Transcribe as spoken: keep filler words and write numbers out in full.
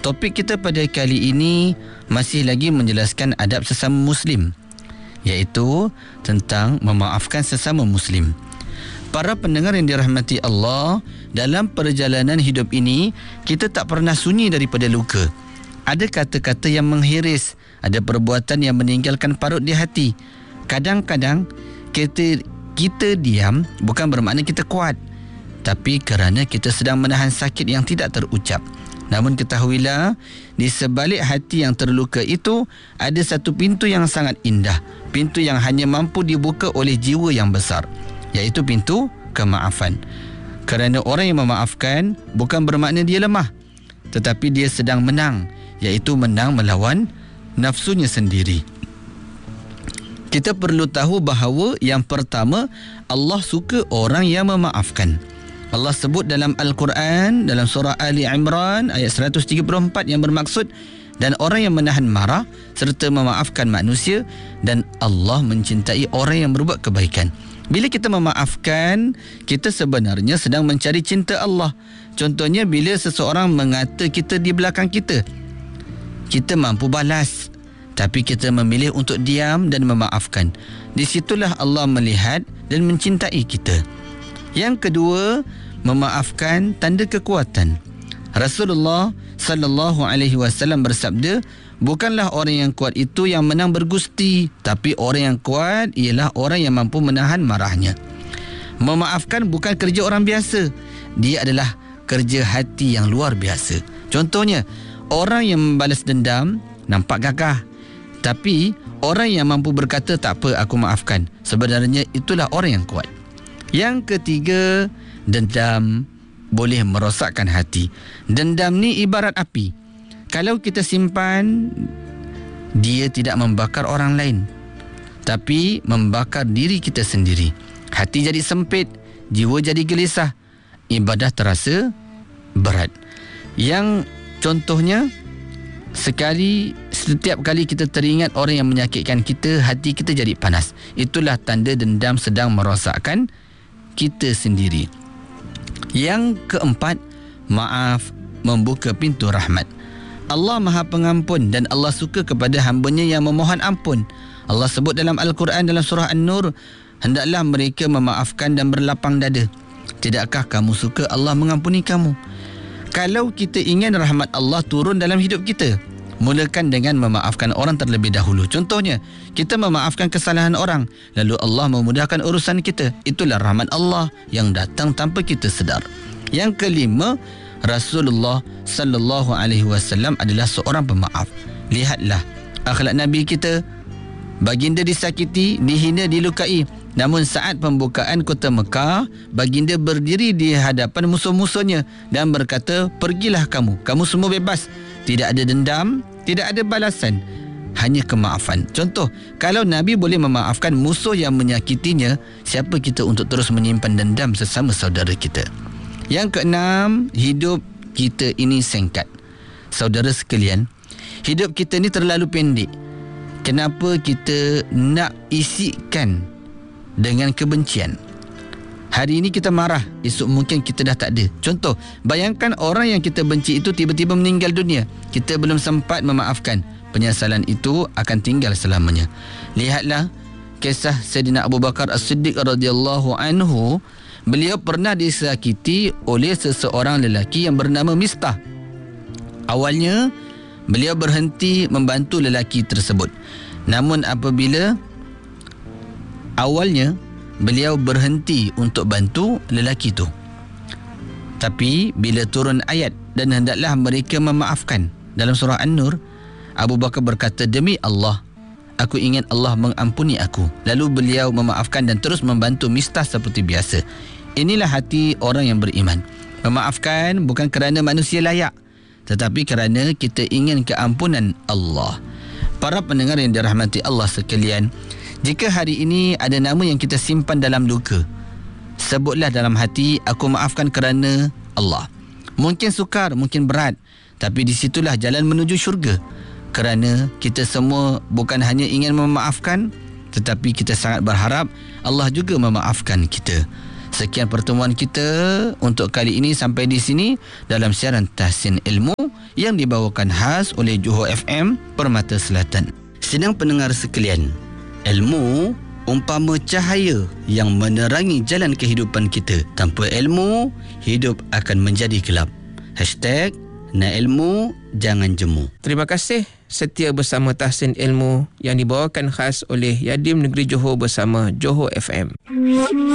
Topik kita pada kali ini masih lagi menjelaskan adab sesama Muslim, iaitu tentang memaafkan sesama Muslim. Para pendengar yang dirahmati Allah, dalam perjalanan hidup ini, kita tak pernah sunyi daripada luka. Ada kata-kata yang menghiris, ada perbuatan yang meninggalkan parut di hati. Kadang-kadang kita, kita diam bukan bermakna kita kuat, tapi kerana kita sedang menahan sakit yang tidak terucap. Namun ketahuilah, di sebalik hati yang terluka itu ada satu pintu yang sangat indah, pintu yang hanya mampu dibuka oleh jiwa yang besar, iaitu pintu kemaafan. Kerana orang yang memaafkan bukan bermakna dia lemah, tetapi dia sedang menang, iaitu menang melawan nafsunya sendiri. Kita perlu tahu bahawa yang pertama, Allah suka orang yang memaafkan. Allah sebut dalam Al-Quran, dalam surah Ali Imran ayat seratus tiga puluh empat yang bermaksud, dan orang yang menahan marah serta memaafkan manusia, dan Allah mencintai orang yang berbuat kebaikan. Bila kita memaafkan, kita sebenarnya sedang mencari cinta Allah. Contohnya bila seseorang mengata kita di belakang kita, kita mampu balas, tapi kita memilih untuk diam dan memaafkan. Di situlah Allah melihat dan mencintai kita. Yang kedua, memaafkan tanda kekuatan. Rasulullah sallallahu alaihi wasallam bersabda, bukanlah orang yang kuat itu yang menang bergusti, tapi orang yang kuat ialah orang yang mampu menahan marahnya. Memaafkan bukan kerja orang biasa, dia adalah kerja hati yang luar biasa. Contohnya, orang yang membalas dendam nampak gagah, tapi orang yang mampu berkata tak apa, aku maafkan, sebenarnya itulah orang yang kuat. Yang ketiga, dendam boleh merosakkan hati. Dendam ni ibarat api. Kalau kita simpan, dia tidak membakar orang lain, tapi membakar diri kita sendiri. Hati jadi sempit, jiwa jadi gelisah, ibadah terasa berat. Yang contohnya, sekali setiap kali kita teringat orang yang menyakitkan kita, hati kita jadi panas. Itulah tanda dendam sedang merosakkan kita sendiri. Yang keempat, maaf membuka pintu rahmat. Allah Maha Pengampun dan Allah suka kepada hamba-Nya yang memohon ampun. Allah sebut dalam Al-Quran dalam surah An-Nur, hendaklah mereka memaafkan dan berlapang dada. Tidakkah kamu suka Allah mengampuni kamu? Kalau kita ingin rahmat Allah turun dalam hidup kita, mulakan dengan memaafkan orang terlebih dahulu. Contohnya, kita memaafkan kesalahan orang, lalu Allah memudahkan urusan kita. Itulah rahmat Allah yang datang tanpa kita sedar. Yang kelima, Rasulullah sallallahu alaihi wasallam adalah seorang pemaaf. Lihatlah akhlak Nabi kita. Baginda disakiti, dihina, dilukai, namun saat pembukaan kota Mekah, baginda berdiri di hadapan musuh-musuhnya dan berkata, pergilah kamu, kamu semua bebas. Tidak ada dendam, tidak ada balasan, hanya kemaafan. Contoh, kalau Nabi boleh memaafkan musuh yang menyakitinya, siapa kita untuk terus menyimpan dendam sesama saudara kita? Yang keenam, hidup kita ini singkat. Saudara sekalian, hidup kita ni terlalu pendek. Kenapa kita nak isikan dengan kebencian? Hari ini kita marah, esok mungkin kita dah tak ada. Contoh, bayangkan orang yang kita benci itu tiba-tiba meninggal dunia. Kita belum sempat memaafkan. Penyesalan itu akan tinggal selamanya. Lihatlah kisah Sayyidina Abu Bakar As-Siddiq radhiyallahu anhu. Beliau pernah disakiti oleh seseorang lelaki yang bernama Mistah. Awalnya, beliau berhenti membantu lelaki tersebut. Namun apabila awalnya beliau berhenti untuk bantu lelaki itu, tapi bila turun ayat dan hendaklah mereka memaafkan dalam surah An-Nur, Abu Bakar berkata, demi Allah, aku ingin Allah mengampuni aku. Lalu beliau memaafkan dan terus membantu Mistah seperti biasa. Inilah hati orang yang beriman. Memaafkan bukan kerana manusia layak, tetapi kerana kita ingin keampunan Allah. Para pendengar yang dirahmati Allah sekalian, jika hari ini ada nama yang kita simpan dalam luka, sebutlah dalam hati, aku maafkan kerana Allah. Mungkin sukar, mungkin berat, tapi di situlah jalan menuju syurga. Kerana kita semua bukan hanya ingin memaafkan, tetapi kita sangat berharap Allah juga memaafkan kita. Sekian pertemuan kita untuk kali ini, sampai di sini dalam siaran Tahsin Ilmu yang dibawakan khas oleh Johor F M Permata Selatan. Sidang pendengar sekalian, ilmu umpama cahaya yang menerangi jalan kehidupan kita. Tanpa ilmu, hidup akan menjadi gelap. Hashtag nak ilmu, jangan jemu. Terima kasih setia bersama Tahsin Ilmu yang dibawakan khas oleh Yadim Negeri Johor bersama Johor F M.